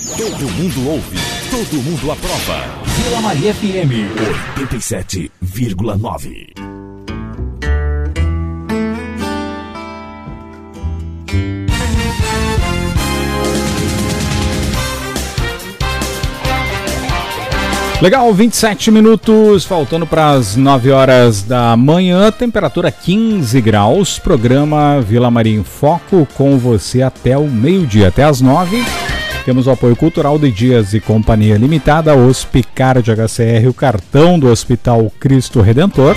Todo mundo ouve, todo mundo aprova. Vila Maria FM 87,9. Legal, 27 minutos, faltando para as 9 horas da manhã, temperatura 15 graus, programa Vila Maria em Foco com você até o meio-dia, até as 9. Temos o apoio cultural de Dias e Companhia Limitada, Hospicard HCR, o cartão do Hospital Cristo Redentor.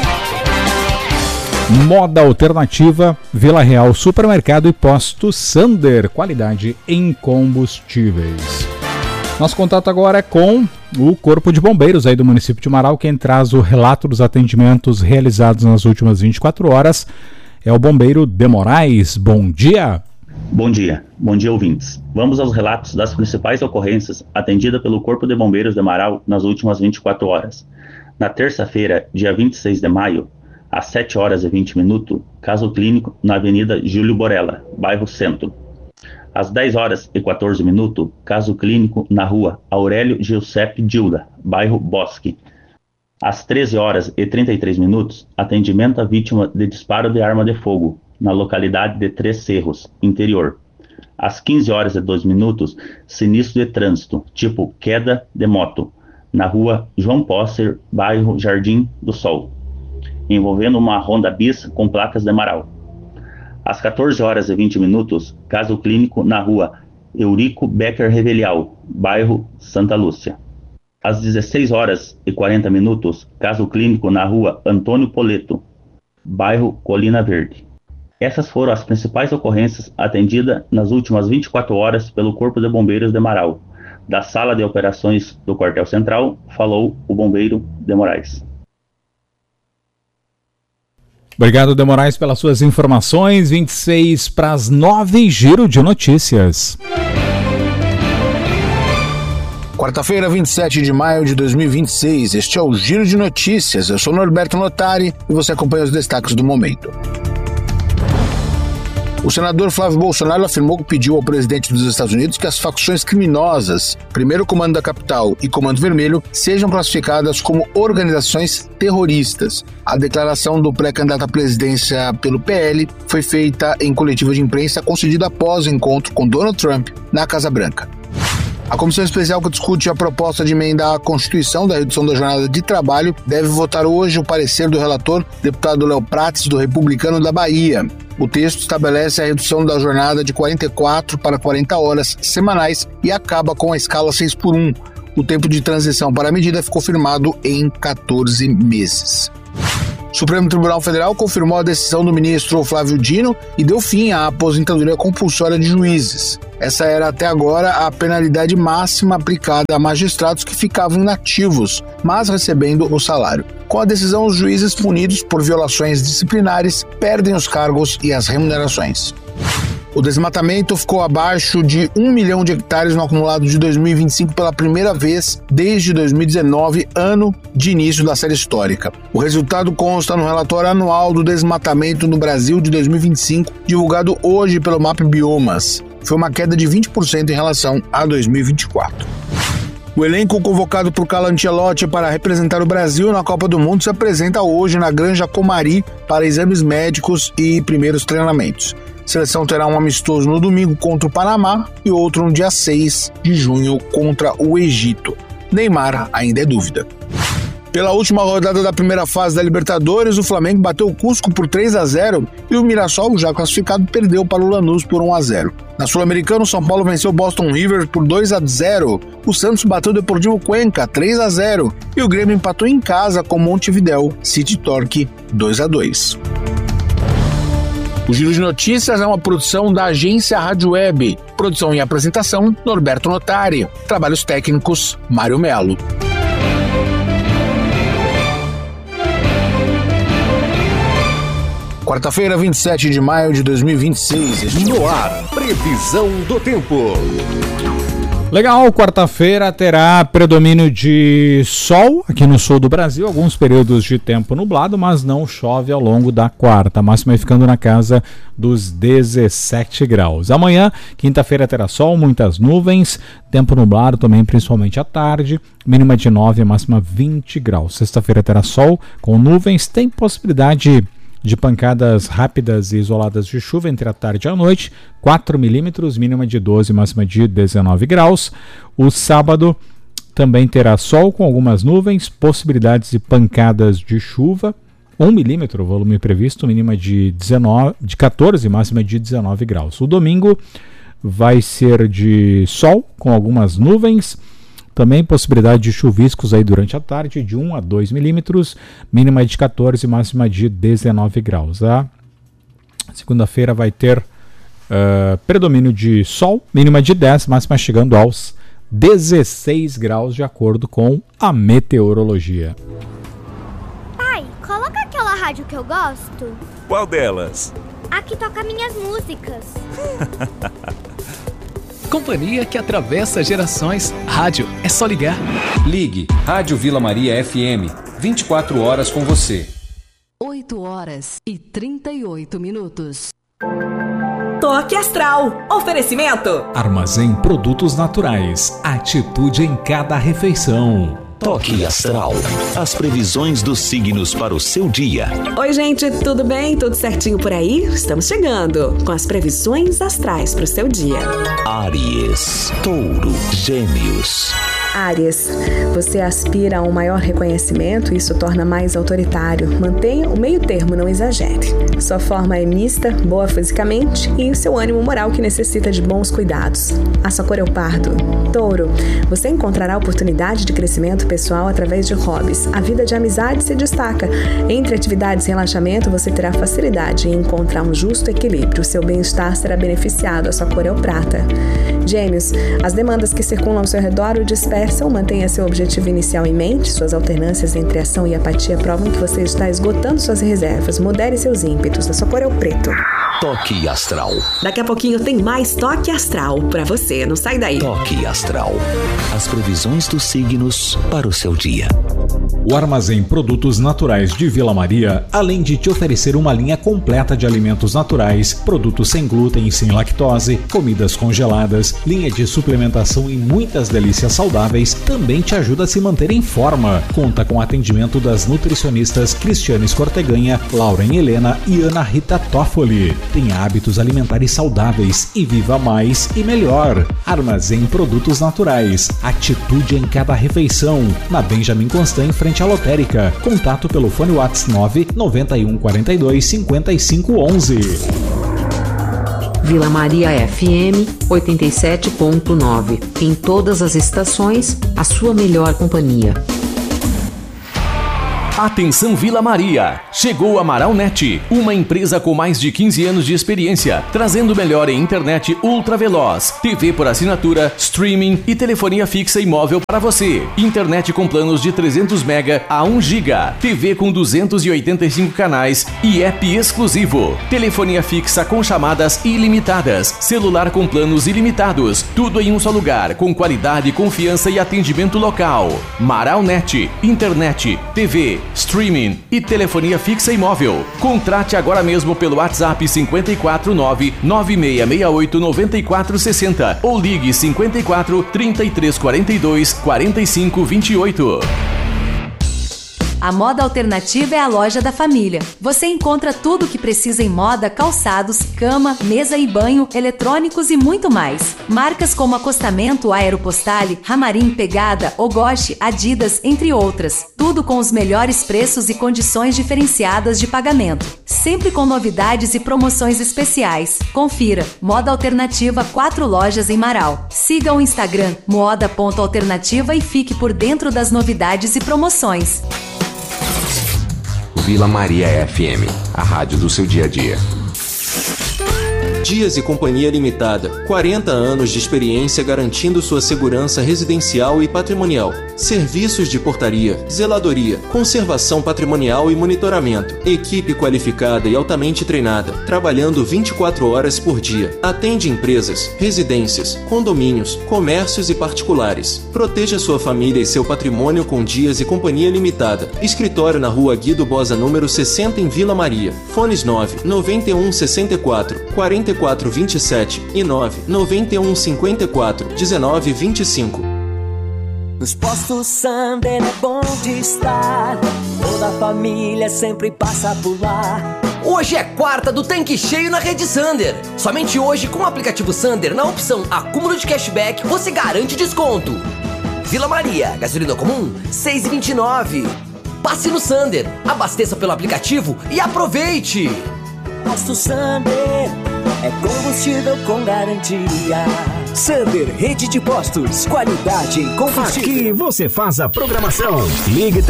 Moda Alternativa, Vila Real Supermercado e Posto Sander, qualidade em combustíveis. Nosso contato agora é com o Corpo de Bombeiros aí do município de Marau. Quem traz o relato dos atendimentos realizados nas últimas 24 horas é o bombeiro De Moraes. Bom dia. Bom dia, ouvintes. Vamos aos relatos das principais ocorrências atendidas pelo Corpo de Bombeiros de Marau nas últimas 24 horas. Na terça-feira, dia 26 de maio, às 7 horas e 20 minutos, caso clínico na Avenida Júlio Borella, bairro Centro. Às 10 horas e 14 minutos, caso clínico na rua Aurélio Giuseppe Dilda, bairro Bosque. Às 13 horas e 33 minutos, atendimento à vítima de disparo de arma de fogo, na localidade de Três Cerros, interior. Às 15 horas e 2 minutos, sinistro de trânsito, tipo queda de moto, na rua João Posser, bairro Jardim do Sol, envolvendo uma Honda Bis com placas de Marau. Às 14 horas e 20 minutos, caso clínico na rua Eurico Becker Revelial, bairro Santa Lúcia. Às 16 horas e 40 minutos, caso clínico na rua Antônio Poleto, bairro Colina Verde. Essas foram as principais ocorrências atendidas nas últimas 24 horas pelo Corpo de Bombeiros de Marau. Da Sala de Operações do Quartel Central, falou o bombeiro De Moraes. Obrigado, De Moraes, pelas suas informações. 26 para as 9, giro de notícias. Quarta-feira, 27 de maio de 2026. Este é o Giro de Notícias. Eu sou Norberto Notari e você acompanha os destaques do momento. O senador Flávio Bolsonaro afirmou que pediu ao presidente dos Estados Unidos que as facções criminosas, Primeiro Comando da Capital e Comando Vermelho, sejam classificadas como organizações terroristas. A declaração do pré-candidato à presidência pelo PL foi feita em coletiva de imprensa concedida após o encontro com Donald Trump na Casa Branca. A comissão especial que discute a proposta de emendar a Constituição da redução da jornada de trabalho deve votar hoje o parecer do relator, deputado Léo Prates, do Republicano da Bahia. O texto estabelece a redução da jornada de 44 para 40 horas semanais e acaba com a escala 6x1. O tempo de transição para a medida ficou firmado em 14 meses. O Supremo Tribunal Federal confirmou a decisão do ministro Flávio Dino e deu fim à aposentadoria compulsória de juízes. Essa era até agora a penalidade máxima aplicada a magistrados que ficavam inativos, mas recebendo o salário. Com a decisão, os juízes punidos por violações disciplinares perdem os cargos e as remunerações. O desmatamento ficou abaixo de 1 milhão de hectares no acumulado de 2025 pela primeira vez desde 2019, ano de início da série histórica. O resultado consta no relatório anual do desmatamento no Brasil de 2025, divulgado hoje pelo MAP Biomas. Foi uma queda de 20% em relação a 2024. O elenco convocado por Carlo Ancelotti para representar o Brasil na Copa do Mundo se apresenta hoje na Granja Comari para exames médicos e primeiros treinamentos. A seleção terá um amistoso no domingo contra o Panamá e outro no dia 6 de junho contra o Egito. Neymar ainda é dúvida. Pela última rodada da primeira fase da Libertadores, o Flamengo bateu o Cusco por 3-0 e o Mirassol, já classificado, perdeu para o Lanús por 1-0. Na Sul-Americana, o São Paulo venceu o Boston River por 2-0. O Santos bateu o Deportivo Cuenca 3-0 e o Grêmio empatou em casa com Montevidéu City Torque 2-2. O Giro de Notícias é uma produção da agência Rádio Web. Produção e apresentação, Norberto Notari. Trabalhos técnicos, Mário Melo. Quarta-feira, 27 de maio de 2026. No ar, previsão do tempo. Legal, quarta-feira terá predomínio de sol aqui no sul do Brasil, alguns períodos de tempo nublado, mas não chove ao longo da quarta, a máxima ficando na casa dos 17 graus. Amanhã, quinta-feira, terá sol, muitas nuvens, tempo nublado também, principalmente à tarde, mínima de 9, máxima 20 graus. Sexta-feira terá sol com nuvens, tem possibilidade de pancadas rápidas e isoladas de chuva entre a tarde e a noite, 4 milímetros, mínima de 12, máxima de 19 graus. O sábado também terá sol com algumas nuvens, possibilidades de pancadas de chuva, 1 milímetro, volume previsto, mínima de 14, máxima de 19 graus. O domingo vai ser de sol com algumas nuvens, também possibilidade de chuviscos aí durante a tarde, de 1 a 2 milímetros, mínima de 14, máxima de 19 graus. A segunda-feira vai ter predomínio de sol, mínima de 10, máxima chegando aos 16 graus, de acordo com a meteorologia. Pai, coloca aquela rádio que eu gosto. Qual delas? A que toca minhas músicas. Companhia que atravessa gerações. Rádio, é só ligar. Ligue Rádio Vila Maria FM, 24 horas com você. 8 horas e 38 minutos. Toque Astral. Oferecimento. Armazém Produtos Naturais. Atitude em cada refeição. Toque Astral. As previsões dos signos para o seu dia. Oi, gente, tudo bem? Tudo certinho por aí? Estamos chegando com as previsões astrais para o seu dia. Áries, Touro, Gêmeos. Áries, você aspira a um maior reconhecimento e isso torna mais autoritário. Mantenha o meio termo, não exagere. Sua forma é mista, boa fisicamente e o seu ânimo moral que necessita de bons cuidados. A sua cor é o pardo. Touro, você encontrará oportunidade de crescimento pessoal através de hobbies. A vida de amizade se destaca. Entre atividades e relaxamento, você terá facilidade em encontrar um justo equilíbrio. Seu bem-estar será beneficiado. A sua cor é o prata. Gêmeos, as demandas que circulam ao seu redor o dispersam. Mantenha seu objetivo inicial em mente. Suas alternâncias entre ação e apatia provam que você está esgotando suas reservas. Modere seus ímpetos. A sua cor é o preto. Toque Astral. Daqui a pouquinho tem mais Toque Astral pra você. Não sai daí. Toque Astral. As previsões dos signos para o seu dia. O Armazém Produtos Naturais de Vila Maria, além de te oferecer uma linha completa de alimentos naturais, produtos sem glúten e sem lactose, comidas congeladas, linha de suplementação e muitas delícias saudáveis, também te ajuda a se manter em forma. Conta com atendimento das nutricionistas Cristiane Escorteganha, Lauren Helena e Ana Rita Toffoli. Tenha hábitos alimentares saudáveis e viva mais e melhor. Armazém Produtos Naturais. Atitude em cada refeição. Na Benjamin Constant, em frente à lotérica. Contato pelo fone WhatsApp 991 42 55 11. Vila Maria FM 87.9. Em todas as estações, a sua melhor companhia. Atenção Vila Maria! Chegou a Amaralnet, uma empresa com mais de 15 anos de experiência, trazendo o melhor em internet ultra veloz, TV por assinatura, streaming e telefonia fixa e móvel para você. Internet com planos de 300 MB a 1 GB, TV com 285 canais e app exclusivo. Telefonia fixa com chamadas ilimitadas, celular com planos ilimitados, tudo em um só lugar, com qualidade, confiança e atendimento local. Amaralnet, internet, TV, streaming e telefonia fixa e móvel. Contrate agora mesmo pelo WhatsApp 549-9668-9460 ou ligue 54 3342 4528. A Moda Alternativa é a loja da família. Você encontra tudo o que precisa em moda, calçados, cama, mesa e banho, eletrônicos e muito mais. Marcas como Acostamento, Aeropostale, Ramarim, Pegada, Ogoshi, Adidas, entre outras. Tudo com os melhores preços e condições diferenciadas de pagamento. Sempre com novidades e promoções especiais. Confira. Moda Alternativa, 4 lojas em Marau. Siga o Instagram moda.alternativa e fique por dentro das novidades e promoções. Vila Maria FM, a rádio do seu dia a dia. Dias e Companhia Limitada, 40 anos de experiência garantindo sua segurança residencial e patrimonial. Serviços de portaria, zeladoria, conservação patrimonial e monitoramento. Equipe qualificada e altamente treinada, trabalhando 24 horas por dia. Atende empresas, residências, condomínios, comércios e particulares. Proteja sua família e seu patrimônio com Dias e Companhia Limitada. Escritório na Rua Guido Bosa, número 60, em Vila Maria. Fones 9 91 64 44 27 e 9 91 54 19 25. Nos postos Sander é bom de estar, toda a família sempre passa por lá. Hoje é quarta do tanque cheio na rede Sander. Somente hoje, com o aplicativo Sander, na opção acúmulo de cashback, você garante desconto. Vila Maria, gasolina comum, 6,29. Passe no Sander, abasteça pelo aplicativo e aproveite. Posto Sander é combustível com garantia. Sander, rede de postos, qualidade em combustível. Aqui você faz a programação. Ligue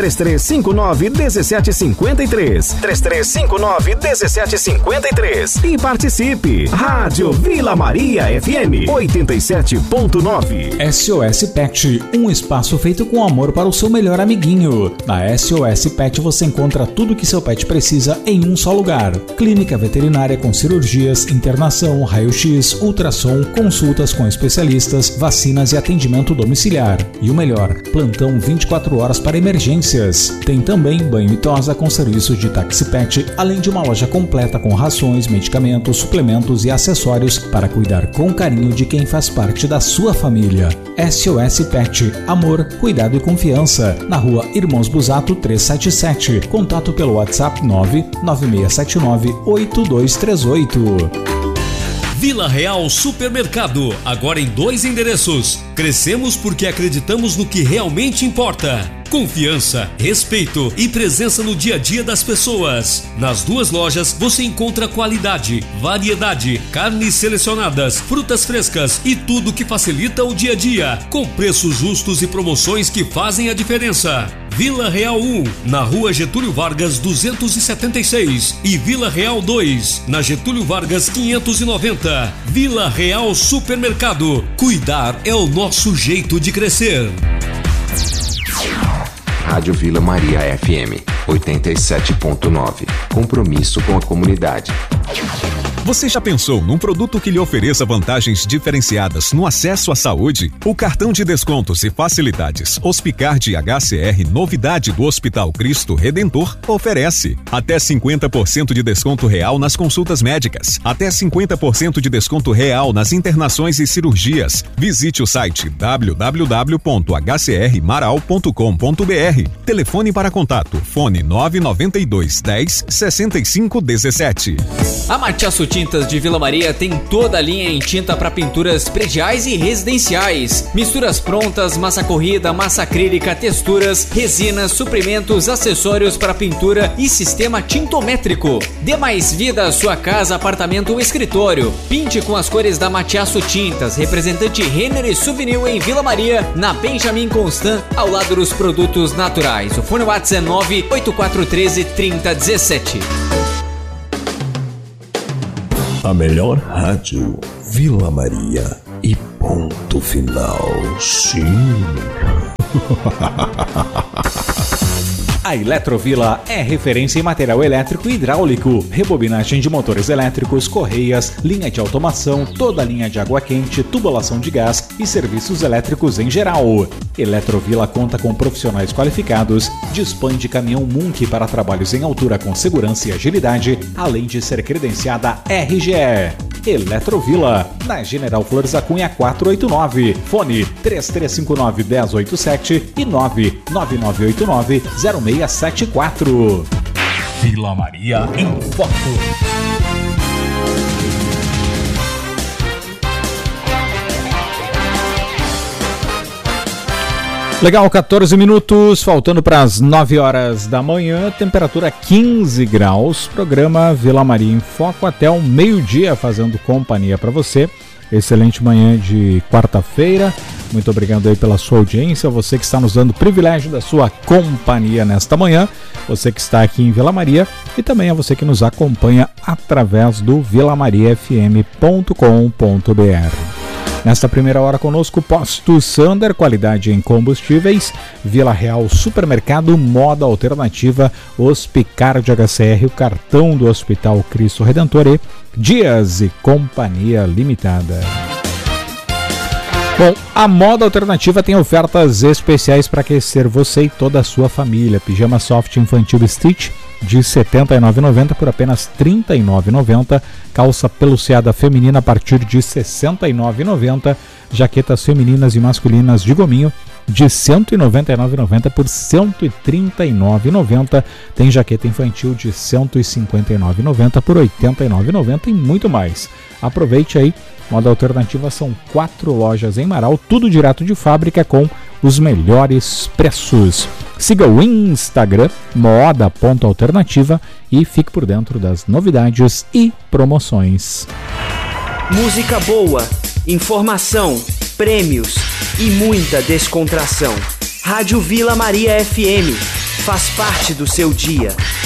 3359-1753. 3359-1753. E participe. Rádio Vila Maria FM 87.9. SOS Pet, um espaço feito com amor para o seu melhor amiguinho. Na SOS Pet você encontra tudo que seu pet precisa em um só lugar. Clínica veterinária com cirurgias, internação, raio-x, ultrassom, consultas com especialistas, vacinas e atendimento domiciliar. E o melhor, plantão 24 horas para emergências. Tem também banho e tosa com serviço de táxi pet, além de uma loja completa com rações, medicamentos, suplementos e acessórios para cuidar com carinho de quem faz parte da sua família. SOS Pet, amor, cuidado e confiança. Na Rua Irmãos Busato 377. Contato pelo WhatsApp 996798238. Vila Real Supermercado, agora em 2 endereços. Crescemos porque acreditamos no que realmente importa. Confiança, respeito e presença no dia a dia das pessoas. Nas 2 lojas você encontra qualidade, variedade, carnes selecionadas, frutas frescas e tudo que facilita o dia a dia, com preços justos e promoções que fazem a diferença. Vila Real 1, na Rua Getúlio Vargas 276 e Vila Real 2, na Getúlio Vargas 590. Vila Real Supermercado. Cuidar é o nosso jeito de crescer. Rádio Vila Maria FM 87.9. Compromisso com a comunidade. Você já pensou num produto que lhe ofereça vantagens diferenciadas no acesso à saúde? O cartão de descontos e facilidades Hospicard HCR, novidade do Hospital Cristo Redentor, oferece até 50% de desconto real nas consultas médicas, até 50% de desconto real nas internações e cirurgias. Visite o site www.hcrmaral.com.br. Telefone para contato, fone 992 10 65 17. A Matiaço Tintas de Vila Maria tem toda a linha em tinta para pinturas prediais e residenciais. Misturas prontas, massa corrida, massa acrílica, texturas, resinas, suprimentos, acessórios para pintura e sistema tintométrico. Dê mais vida à sua casa, apartamento ou escritório. Pinte com as cores da Matiaço Tintas, representante Renner e Souvenir em Vila Maria, na Benjamin Constant, ao lado dos produtos naturais. O fone WhatsApp é 98413 3017. A melhor rádio, Vila Maria e ponto final. Sim. A Eletrovila é referência em material elétrico e hidráulico, rebobinagem de motores elétricos, correias, linha de automação, toda a linha de água quente, tubulação de gás e serviços elétricos em geral. Eletrovila conta com profissionais qualificados, dispõe de caminhão Munk para trabalhos em altura com segurança e agilidade, além de ser credenciada RGE. Eletrovila, na General Flores da Cunha 489, fone 3359-1087 e 99989-0674. Vila Maria em Foco. Legal, 14 minutos, faltando para as 9 horas da manhã, temperatura 15 graus, programa Vila Maria em Foco até o meio-dia, fazendo companhia para você. excelente manhã de quarta-feira. Muito obrigado aí pela sua audiência, você que está nos dando o privilégio da sua companhia nesta manhã, você que está aqui em Vila Maria e também a você que nos acompanha através do vilamariafm.com.br. Nesta primeira hora conosco, Posto Sander, qualidade em combustíveis, Vila Real Supermercado, Moda Alternativa, Hospicard HCR, o cartão do Hospital Cristo Redentor e Dias e Companhia Limitada. Bom, a Moda Alternativa tem ofertas especiais para aquecer você e toda a sua família. Pijama soft infantil Stitch de R$ 79,90 por apenas R$ 39,90. Calça peluciada feminina a partir de R$ 69,90. Jaquetas femininas e masculinas de gominho de R$ 199,90 por R$ 139,90. Tem jaqueta infantil de R$ 159,90 por R$ 89,90 e muito mais. Aproveite aí. Moda Alternativa são 4 lojas em Marau, tudo direto de fábrica com os melhores preços. Siga o Instagram moda.alternativa e fique por dentro das novidades e promoções. Música boa, informação, prêmios e muita descontração. Rádio Vila Maria FM faz parte do seu dia.